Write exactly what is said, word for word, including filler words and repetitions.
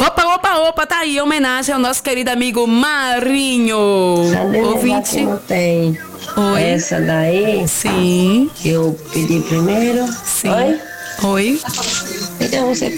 Opa, opa, opa, tá aí, homenagem ao nosso querido amigo Marinho. Cadê Ouvinte. não tem? Oi. Essa daí? Sim. Que eu pedi primeiro. Sim. Oi? Oi. Então você